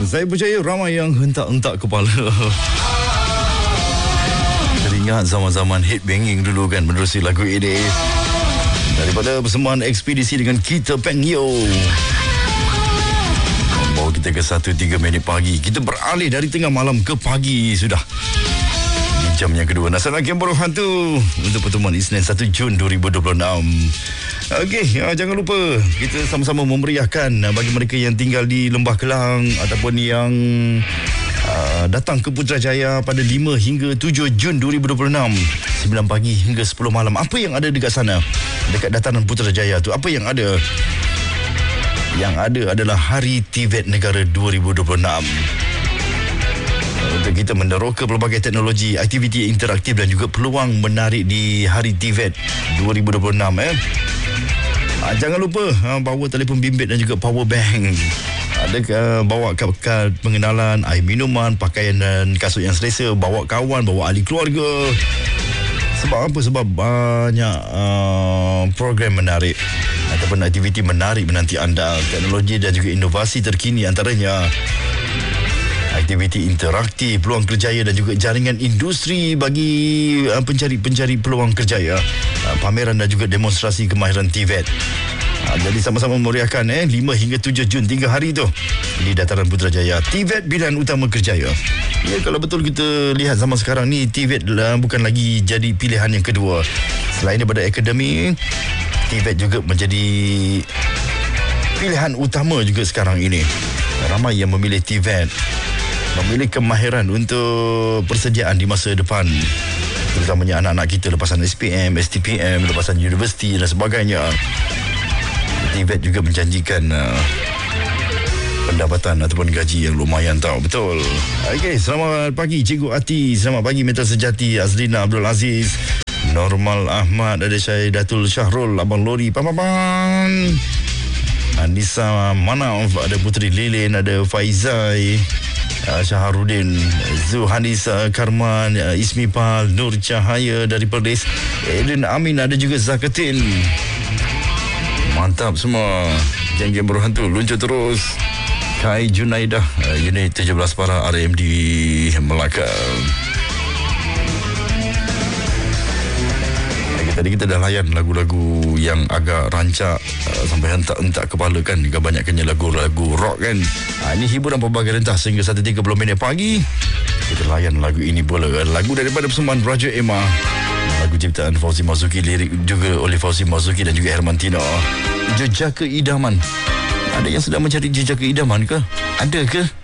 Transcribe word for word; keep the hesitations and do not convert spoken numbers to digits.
Saya percaya ramai yang hentak-hentak kepala. Teringat zaman-zaman headbanging dulu kan menerusi lagu ini. Daripada persembahan ekspedisi dengan kita Peng Yo. Bawa kita ke satu tiga minit pagi. Kita beralih dari tengah malam ke pagi sudah. Di jam yang kedua. Nasional Game Baru Hantu untuk pertemuan Isnin satu Jun dua ribu dua puluh enam. Okey, uh, jangan lupa kita sama-sama memeriahkan uh, bagi mereka yang tinggal di Lembah Kelang ataupun yang uh, datang ke Putrajaya pada lima hingga tujuh Jun dua ribu dua puluh enam, sembilan pagi hingga sepuluh malam. Apa yang ada dekat sana? Dekat dataran Putrajaya tu, apa yang ada? Yang ada adalah Hari T V E T Negara dua ribu dua puluh enam. Untuk kita meneroka pelbagai teknologi, aktiviti interaktif dan juga peluang menarik di Hari T V E T dua ribu dua puluh enam eh. Ha, jangan lupa ha, bawa telefon bimbit dan juga power bank. Ada uh, bawa kad pengenalan, air minuman, pakaian dan kasut yang selesa, bawa kawan, bawa ahli keluarga. Sebab apa? Sebab banyak uh, program menarik ataupun aktiviti menarik menanti anda. Teknologi dan juga inovasi terkini antaranya aktiviti interaktif, peluang kerjaya dan juga jaringan industri bagi uh, pencari-pencari peluang kerjaya, uh, pameran dan juga demonstrasi kemahiran T V E T. Uh, jadi sama-sama memeriahkan eh lima hingga tujuh Jun, tiga hari tu di dataran Putrajaya. T V E T Bidang Utama Kerjaya. Ya, kalau betul kita lihat zaman sekarang ni, T V E T uh, bukan lagi jadi pilihan yang kedua. Selain daripada akademik, T V E T juga menjadi pilihan utama juga sekarang ini. Ramai yang memilih T V E T, memilih kemahiran untuk persediaan di masa depan, terutamanya anak-anak kita lepasan S P M, S T P M, lepasan universiti dan sebagainya. T V E T juga menjanjikan uh, pendapatan ataupun gaji yang lumayan tau. Betul. Okey, selamat pagi Cikgu Ati, selamat pagi Mentor Sejati, Azlina Abdul Aziz, Normal Ahmad, ada Syaidatul Syahrul, Abang Lori, Pam-pam, Anissa Manaf, ada Putri Lilin, ada Faizai, Uh, Syaharudin, Zuhanis uh, Karman, uh, Ismi Pal, Nur Cahaya dari Perlis, Eden Amin, ada juga Zakatin. Mantap semua. Geng-geng berhantu luncur terus. Kai Junaidah, uh, unit tujuh belas para R M D Melaka. Tadi kita dah layan lagu-lagu yang agak rancak uh, sampai hentak-hentak kepala kan. Kebanyakannya lagu-lagu rock kan. Ha, ini hiburan pelbagai rentas sehingga satu tiga puluh minit pagi. Kita layan lagu ini pula. Lagu daripada persembahan Raja Emma. Lagu ciptaan Fauzi Marzuki, lirik juga oleh Fauzi Marzuki dan juga Hermantino. Jejak Keidaman. Ada yang sedang mencari jejak keidaman ke? Ada ke?